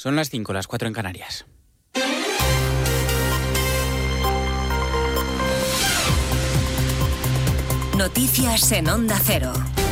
Son las 5, las 4 en Canarias. Noticias en Onda Cero.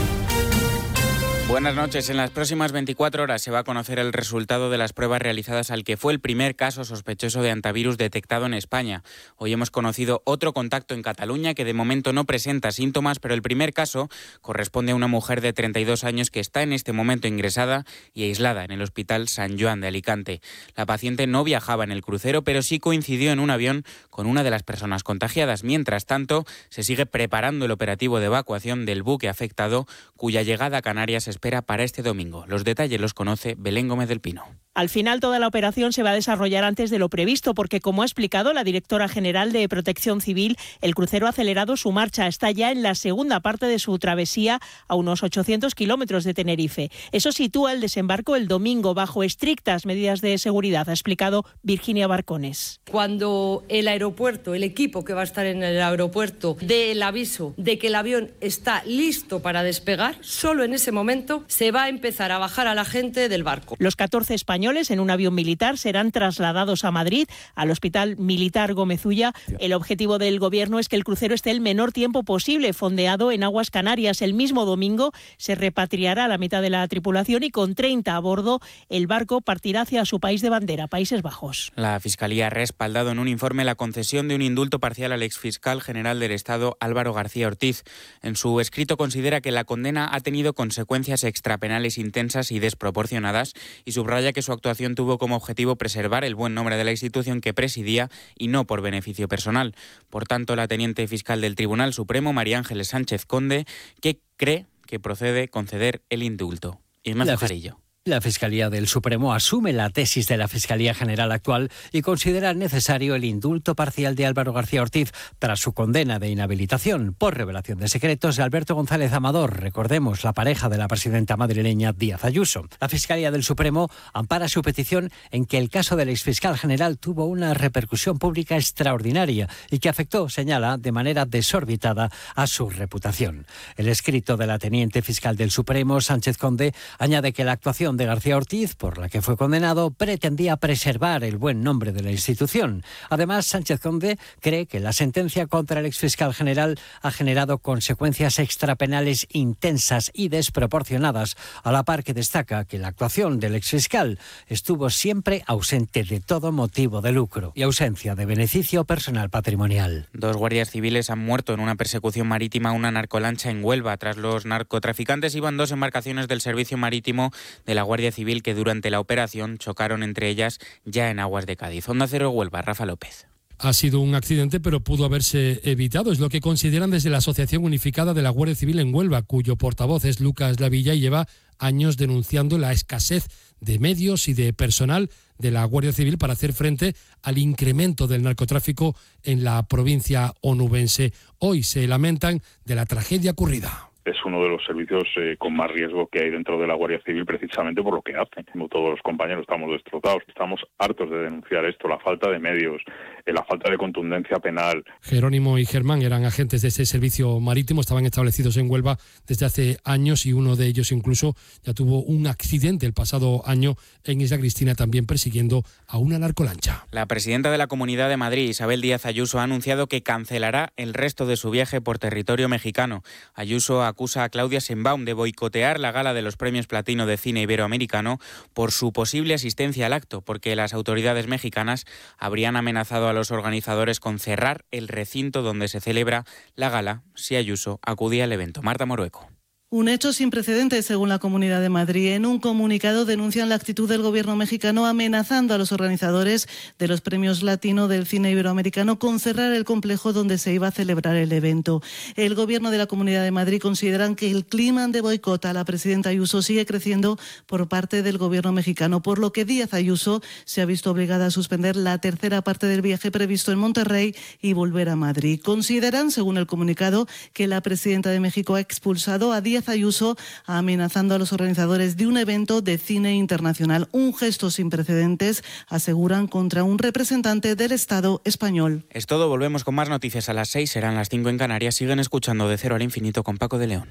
Buenas noches. En las próximas 24 horas se va a conocer el resultado de las pruebas realizadas al que fue el primer caso sospechoso de hantavirus detectado en España. Hoy hemos conocido otro contacto en Cataluña que de momento no presenta síntomas, pero el primer caso corresponde a una mujer de 32 años que está en este momento ingresada y aislada en el Hospital Sant Joan de Alicante. La paciente no viajaba en el crucero, pero sí coincidió en un avión con una de las personas contagiadas. Mientras tanto, se sigue preparando el operativo de evacuación del buque afectado, cuya llegada a Canarias se espera para este domingo. Los detalles los conoce Belén Gómez del Pino. Al final, toda la operación se va a desarrollar antes de lo previsto, porque, como ha explicado la directora general de Protección Civil, el crucero ha acelerado su marcha. Está ya en la segunda parte de su travesía, a unos 800 kilómetros de Tenerife. Eso sitúa el desembarco el domingo bajo estrictas medidas de seguridad, ha explicado Virginia Barcones. Cuando el aeropuerto, el equipo que va a estar en el aeropuerto, dé el aviso de que el avión está listo para despegar, solo en ese momento se va a empezar a bajar a la gente del barco. Los 14 españoles en un avión militar serán trasladados a Madrid, al Hospital Militar Gómez Ulla. El objetivo del Gobierno es que el crucero esté el menor tiempo posible fondeado en aguas Canarias. El mismo domingo se repatriará la mitad de la tripulación y con 30 a bordo el barco partirá hacia su país de bandera, Países Bajos. La Fiscalía ha respaldado en un informe la concesión de un indulto parcial al exfiscal general del Estado, Álvaro García Ortiz. En su escrito considera que la condena ha tenido consecuencias extrapenales intensas y desproporcionadas y subraya que su actuación tuvo como objetivo preservar el buen nombre de la institución que presidía y no por beneficio personal. Por tanto, la teniente fiscal del Tribunal Supremo, María Ángeles Sánchez Conde, que cree que procede conceder el indulto. Ignacio Jarillo. La Fiscalía del Supremo asume la tesis de la Fiscalía General actual y considera necesario el indulto parcial de Álvaro García Ortiz tras su condena de inhabilitación por revelación de secretos de Alberto González Amador, recordemos, la pareja de la presidenta madrileña Díaz Ayuso. La Fiscalía del Supremo ampara su petición en que el caso del exfiscal general tuvo una repercusión pública extraordinaria y que afectó, señala, de manera desorbitada a su reputación. El escrito de la teniente fiscal del Supremo, Sánchez Conde, añade que la actuación de García Ortiz, por la que fue condenado, pretendía preservar el buen nombre de la institución. Además, Sánchez Conde cree que la sentencia contra el exfiscal general ha generado consecuencias extrapenales intensas y desproporcionadas, a la par que destaca que la actuación del exfiscal estuvo siempre ausente de todo motivo de lucro y ausencia de beneficio personal patrimonial. 2 guardias civiles han muerto en una persecución marítima a una narcolancha en Huelva. Tras los narcotraficantes iban 2 embarcaciones del servicio marítimo de la Guardia Civil que durante la operación chocaron entre ellas ya en aguas de Cádiz. Onda Cero Huelva, Rafa López. Ha sido un accidente, pero pudo haberse evitado. Es lo que consideran desde la Asociación Unificada de la Guardia Civil en Huelva, cuyo portavoz es Lucas Lavilla y lleva años denunciando la escasez de medios y de personal de la Guardia Civil para hacer frente al incremento del narcotráfico en la provincia onubense. Hoy se lamentan de la tragedia ocurrida. Es uno de los servicios con más riesgo que hay dentro de la Guardia Civil precisamente por lo que hacen. Como todos los compañeros estamos destrozados, estamos hartos de denunciar esto, la falta de medios, la falta de contundencia penal. Jerónimo y Germán eran agentes de ese servicio marítimo, estaban establecidos en Huelva desde hace años y uno de ellos incluso ya tuvo un accidente el pasado año en Isla Cristina, también persiguiendo a una narcolancha. La presidenta de la Comunidad de Madrid, Isabel Díaz Ayuso, ha anunciado que cancelará el resto de su viaje por territorio mexicano. Ayuso acusa a Claudia Sheinbaum de boicotear la gala de los Premios Platino de Cine Iberoamericano por su posible asistencia al acto, porque las autoridades mexicanas habrían amenazado a los organizadores con cerrar el recinto donde se celebra la gala si Ayuso acudía al evento. Marta Morueco. Un hecho sin precedentes, según la Comunidad de Madrid. En un comunicado denuncian la actitud del gobierno mexicano amenazando a los organizadores de los Premios Latino del Cine Iberoamericano con cerrar el complejo donde se iba a celebrar el evento. El gobierno de la Comunidad de Madrid consideran que el clima de boicot a la presidenta Ayuso sigue creciendo por parte del gobierno mexicano, por lo que Díaz Ayuso se ha visto obligada a suspender la tercera parte del viaje previsto en Monterrey y volver a Madrid. Consideran, según el comunicado, que la presidenta de México ha expulsado a Díaz Ayuso amenazando a los organizadores de un evento de cine internacional. Un gesto sin precedentes, aseguran, contra un representante del Estado español. Es todo, volvemos con más noticias a las 6, serán las 5 en Canarias. Siguen escuchando De Cero al Infinito con Paco de León.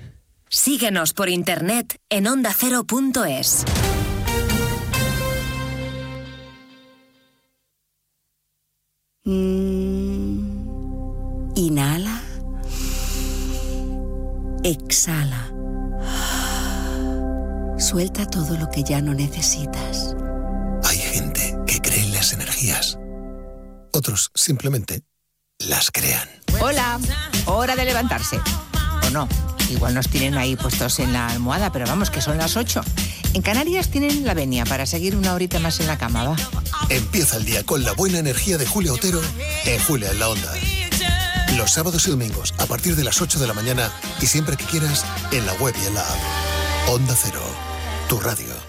Síguenos por internet en ondacero.es. Exhala. Suelta todo lo que ya no necesitas. Hay gente que cree en las energías. Otros simplemente las crean. Hola, hora de levantarse. ¿O no? Igual nos tienen ahí puestos en la almohada, pero vamos, que son las 8. En Canarias tienen la venia para seguir una horita más en la cama, ¿va? Empieza el día con la buena energía de Julia Otero en Julia en la Onda. Los sábados y domingos a partir de las 8 de la mañana y siempre que quieras en la web y en la app. Onda Cero, tu radio.